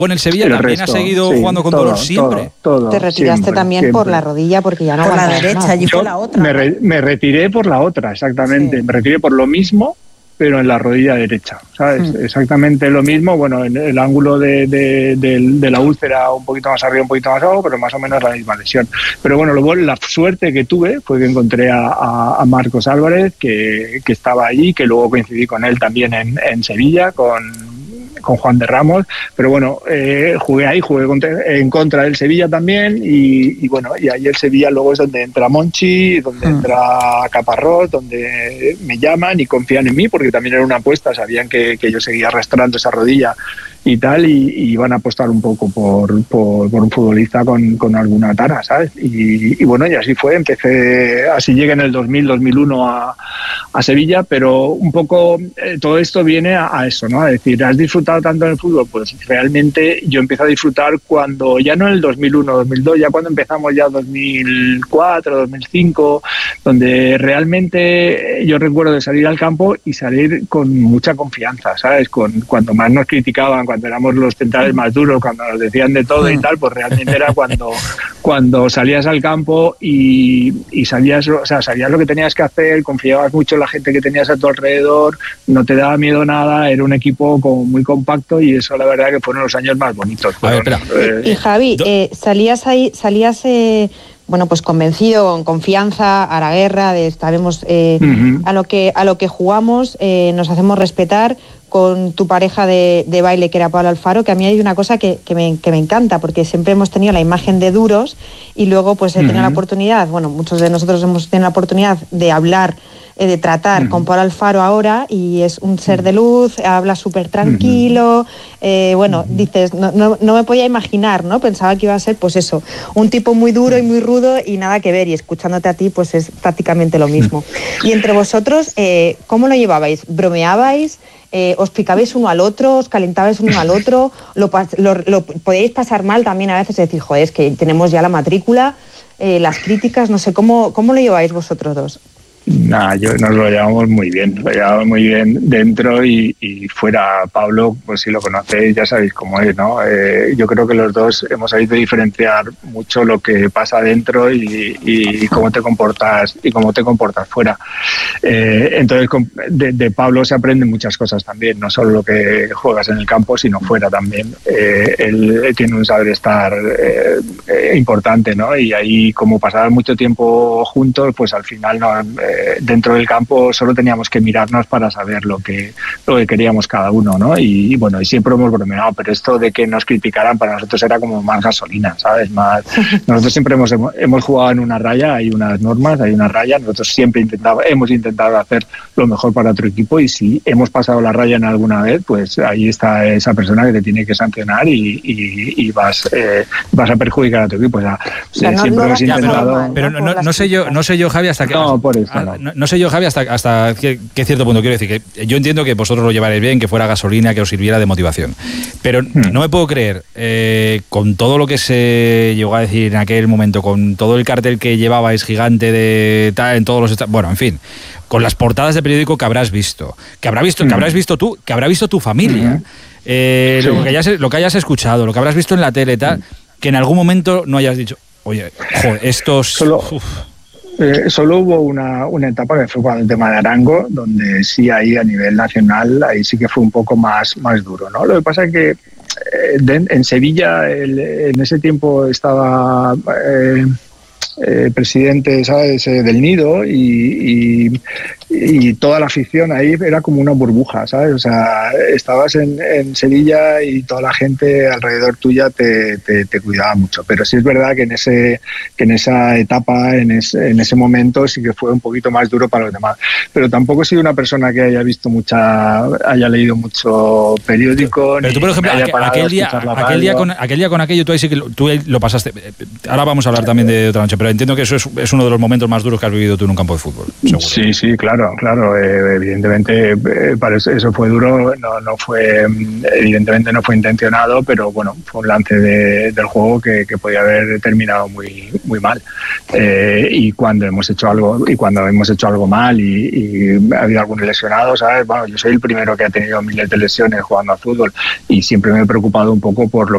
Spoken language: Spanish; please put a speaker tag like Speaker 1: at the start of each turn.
Speaker 1: Bueno, el Sevilla también ha seguido jugando con dolor siempre.
Speaker 2: Todo,
Speaker 3: te retiraste
Speaker 2: siempre,
Speaker 3: también
Speaker 2: siempre.
Speaker 3: por la rodilla porque ya no
Speaker 4: por la
Speaker 3: aguantabas
Speaker 4: derecha,
Speaker 3: más.
Speaker 4: allí fue la otra.
Speaker 2: Me retiré por la otra, exactamente.
Speaker 3: Sí.
Speaker 2: Me retiré por lo mismo, pero en la rodilla derecha, ¿sabes? Exactamente lo mismo. Bueno, en el ángulo de la úlcera un poquito más arriba, un poquito más abajo, pero más o menos la misma lesión. Pero bueno, luego la suerte que tuve fue que encontré a Marcos Álvarez, que estaba allí, que luego coincidí con él también en Sevilla, con Juan de Ramos, pero bueno, jugué en contra del Sevilla también y bueno, y ahí el Sevilla luego es donde entra Monchi, donde entra Caparrós, donde me llaman y confían en mí, porque también era una apuesta, sabían que yo seguía arrastrando esa rodilla y tal, y iban a apostar un poco por un futbolista con alguna tara, ¿sabes? Y bueno, y así fue, así llegué en el 2000-2001 a Sevilla, pero un poco todo esto viene a eso, ¿no? A decir, ¿has disfrutado tanto en el fútbol? Pues realmente yo empecé a disfrutar cuando, ya no en el 2001-2002, ya cuando empezamos ya 2004-2005, donde realmente yo recuerdo de salir al campo y salir con mucha confianza, ¿sabes? Cuando más nos criticaban, cuando éramos los centrales más duros, cuando nos decían de todo y tal, pues realmente era cuando salías al campo y sabías lo que tenías que hacer, confiabas mucho en la gente que tenías a tu alrededor, no te daba miedo nada, era un equipo como muy compacto y eso la verdad que fueron los años más bonitos.
Speaker 3: Y Javi, salías bueno, pues convencido, con confianza, a la guerra, sabemos a lo que jugamos, nos hacemos respetar, con tu pareja de baile, que era Pablo Alfaro, que a mí hay una cosa que me encanta, porque siempre hemos tenido la imagen de duros y luego pues he tenido la oportunidad, bueno, muchos de nosotros hemos tenido la oportunidad de hablar, de tratar con Pablo Alfaro ahora, y es un ser de luz, habla súper tranquilo, bueno, dices, no me podía imaginar, ¿no? Pensaba que iba a ser, pues eso, un tipo muy duro y muy rudo y nada que ver, y escuchándote a ti, pues es prácticamente lo mismo. Y entre vosotros, ¿cómo lo llevabais? ¿Bromeabais? ¿Os picabais uno al otro? ¿Os calentabais uno al otro? ¿Lo podíais pasar mal también a veces? Decir, joder, es que tenemos ya la matrícula, las críticas, no sé, ¿cómo lo lleváis vosotros dos?
Speaker 2: Nos lo llevamos muy bien, dentro y fuera. Pablo, pues si lo conocéis ya sabéis cómo es, ¿no? Yo creo que los dos hemos sabido diferenciar mucho lo que pasa dentro y cómo te comportas fuera. Entonces de Pablo se aprenden muchas cosas también, no solo lo que juegas en el campo, sino fuera también. Él tiene un saber estar importante, ¿no? Y ahí, como pasaban mucho tiempo juntos, pues al final dentro del campo solo teníamos que mirarnos para saber lo que queríamos cada uno, ¿no? Y bueno, y siempre hemos bromeado, pero esto de que nos criticaran para nosotros era como más gasolina, ¿sabes? Nosotros siempre hemos jugado en una raya, hay unas normas, hay una raya, nosotros siempre hemos intentado hacer lo mejor para otro equipo, y si hemos pasado la raya en alguna vez, pues ahí está esa persona que te tiene que sancionar y vas a perjudicar a tu equipo. O sea, siempre hemos intentado...
Speaker 1: Pero no sé yo, Javi, hasta que...
Speaker 2: No, por eso.
Speaker 1: No sé yo, Javi, hasta qué cierto punto. Quiero decir que yo entiendo que vosotros lo llevaréis bien, que fuera gasolina, que os sirviera de motivación. Pero no me puedo creer, con todo lo que se llegó a decir en aquel momento, con todo el cartel que llevabais gigante de tal, en todos los... Bueno, en fin, con las portadas de periódico que habrás visto, que habrás visto tú, que habrá visto tu familia, lo que hayas escuchado, lo que habrás visto en la tele, tal, que en algún momento no hayas dicho, oye, joder, estos...
Speaker 2: Solo hubo una etapa que fue con el tema de Arango, donde sí, ahí a nivel nacional, ahí sí que fue un poco más duro, ¿no? Lo que pasa es que en Sevilla en ese tiempo estaba presidente, ¿sabes?, del Nido, y toda la afición ahí era como una burbuja, ¿sabes? O sea, estabas en Sevilla y toda la gente alrededor tuya te cuidaba mucho. Pero sí es verdad que en esa etapa, en ese momento, sí que fue un poquito más duro para los demás. Pero tampoco he sido una persona que haya leído mucho periódico.
Speaker 1: Pero tú, por ejemplo, aquel día con aquello, tú ahí sí que tú lo pasaste. Ahora vamos a hablar también de otra noche, pero entiendo que eso es uno de los momentos más duros que has vivido tú en un campo de fútbol, seguro.
Speaker 2: Sí, claro. Evidentemente, para eso fue duro, evidentemente no fue intencionado, pero bueno, fue un lance del juego que podía haber terminado muy mal. Y cuando hemos hecho algo mal y ha habido algunos lesionados, ¿sabes? Bueno, yo soy el primero que ha tenido miles de lesiones jugando al fútbol y siempre me he preocupado un poco por lo